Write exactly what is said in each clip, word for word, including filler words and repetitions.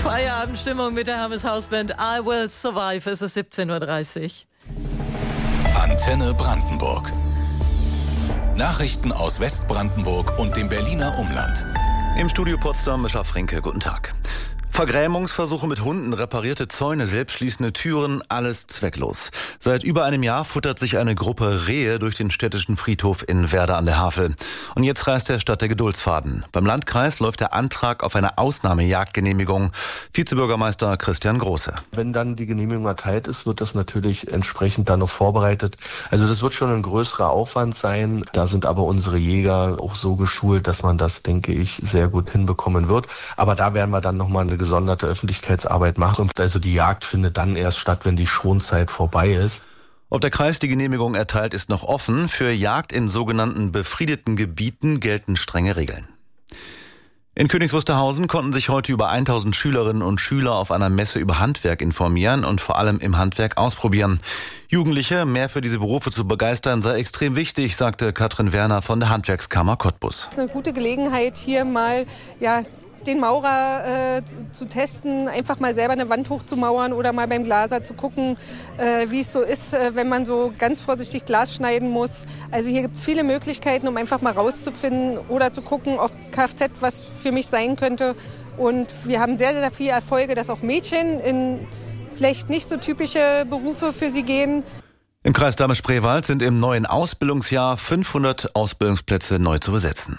Feierabendstimmung mit der Hermes Hausband I Will Survive. Es ist siebzehn Uhr dreißig. Antenne Brandenburg. Nachrichten aus Westbrandenburg und dem Berliner Umland. Im Studio Potsdam, Mischa Frenke, guten Tag. Vergrämungsversuche mit Hunden, reparierte Zäune, selbstschließende Türen, alles zwecklos. Seit über einem Jahr futtert sich eine Gruppe Rehe durch den städtischen Friedhof in Werder an der Havel. Und jetzt reißt der Stadt der Geduldsfaden. Beim Landkreis läuft der Antrag auf eine Ausnahmejagdgenehmigung. Vizebürgermeister Christian Große. Wenn dann die Genehmigung erteilt ist, wird das natürlich entsprechend dann noch vorbereitet. Also das wird schon ein größerer Aufwand sein. Da sind aber unsere Jäger auch so geschult, dass man das, denke ich, sehr gut hinbekommen wird. Aber da werden wir dann nochmal eine gesonderte Öffentlichkeitsarbeit machen. Also die Jagd findet dann erst statt, wenn die Schonzeit vorbei ist. Ob der Kreis die Genehmigung erteilt, ist noch offen. Für Jagd in sogenannten befriedeten Gebieten gelten strenge Regeln. In Königs Wusterhausen konnten sich heute über tausend Schülerinnen und Schüler auf einer Messe über Handwerk informieren und vor allem im Handwerk ausprobieren. Jugendliche mehr für diese Berufe zu begeistern sei extrem wichtig, sagte Katrin Werner von der Handwerkskammer Cottbus. Das ist eine gute Gelegenheit, hier mal ja den Maurer äh, zu testen, einfach mal selber eine Wand hochzumauern oder mal beim Glaser zu gucken, äh, wie es so ist, äh, wenn man so ganz vorsichtig Glas schneiden muss. Also hier gibt es viele Möglichkeiten, um einfach mal rauszufinden oder zu gucken, ob Kfz was für mich sein könnte. Und wir haben sehr, sehr viele Erfolge, dass auch Mädchen in vielleicht nicht so typische Berufe für sie gehen. Im Kreis Dahme-Spreewald sind im neuen Ausbildungsjahr fünfhundert Ausbildungsplätze neu zu besetzen.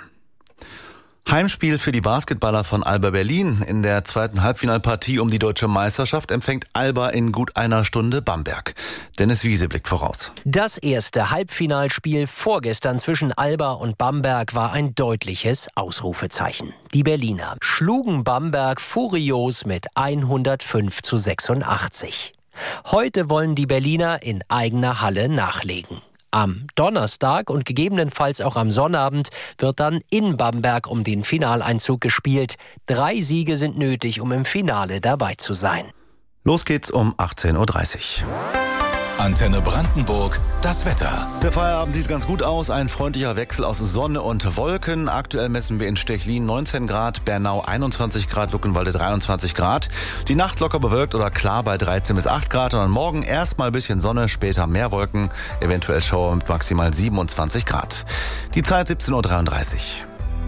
Heimspiel für die Basketballer von Alba Berlin. In der zweiten Halbfinalpartie um die deutsche Meisterschaft empfängt Alba in gut einer Stunde Bamberg. Dennis Wiese blickt voraus. Das erste Halbfinalspiel vorgestern zwischen Alba und Bamberg war ein deutliches Ausrufezeichen. Die Berliner schlugen Bamberg furios mit hundertfünf zu sechsundachtzig. Heute wollen die Berliner in eigener Halle nachlegen. Am Donnerstag und gegebenenfalls auch am Sonnabend wird dann in Bamberg um den Finaleinzug gespielt. Drei Siege sind nötig, um im Finale dabei zu sein. Los geht's um achtzehn Uhr dreißig. Antenne Brandenburg, das Wetter. Der Feierabend sieht ganz gut aus. Ein freundlicher Wechsel aus Sonne und Wolken. Aktuell messen wir in Stechlin neunzehn Grad, Bernau einundzwanzig Grad, Luckenwalde dreiundzwanzig Grad. Die Nacht locker bewölkt oder klar bei dreizehn bis acht Grad. Und dann morgen erstmal ein bisschen Sonne, später mehr Wolken, eventuell Schauer mit maximal siebenundzwanzig Grad. Die Zeit siebzehn Uhr dreiunddreißig.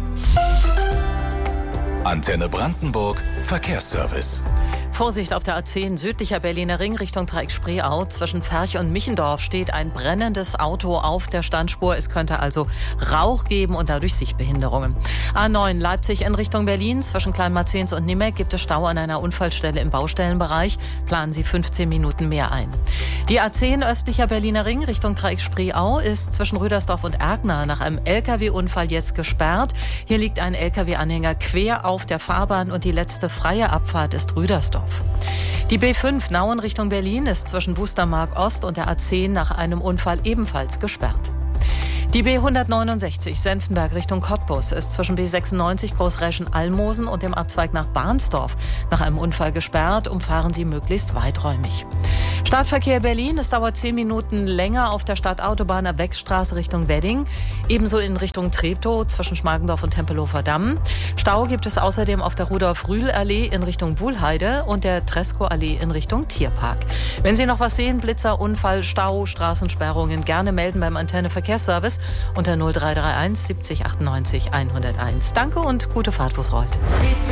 Antenne Brandenburg, Verkehrsservice. Vorsicht auf der A zehn, südlicher Berliner Ring Richtung Dreieck-Spreeau. Zwischen Ferch und Michendorf steht ein brennendes Auto auf der Standspur. Es könnte also Rauch geben und dadurch Sichtbehinderungen. A neun, Leipzig in Richtung Berlin. Zwischen Kleinmarzens und Nimeck gibt es Stau an einer Unfallstelle im Baustellenbereich. Planen Sie fünfzehn Minuten mehr ein. Die A zehn, östlicher Berliner Ring Richtung Dreieck-Spreeau ist zwischen Rüdersdorf und Erkner nach einem L K W-Unfall jetzt gesperrt. Hier liegt ein L K W-Anhänger quer auf der Fahrbahn und die letzte freie Abfahrt ist Rüdersdorf. Die B fünf Nauen Richtung Berlin ist zwischen Wustermark Ost und der A zehn nach einem Unfall ebenfalls gesperrt. Die B hundertneunundsechzig Senftenberg Richtung Cottbus ist zwischen B sechsundneunzig Großräschen-Almosen und dem Abzweig nach Bahnsdorf nach einem Unfall gesperrt. Umfahren Sie möglichst weiträumig. Stadtverkehr Berlin, es dauert zehn Minuten länger auf der Stadtautobahn ab Wechstraße Richtung Wedding. Ebenso in Richtung Treptow zwischen Schmargendorf und Tempelhofer Damm. Stau gibt es außerdem auf der Rudolf-Rühl-Allee in Richtung Wuhlheide und der Tresco-Allee in Richtung Tierpark. Wenn Sie noch was sehen, Blitzer, Unfall, Stau, Straßensperrungen, gerne melden beim Antenne Verkehrsservice unter null drei drei eins siebzig achtundneunzig hunderteins. Danke und gute Fahrt, wo's rollt.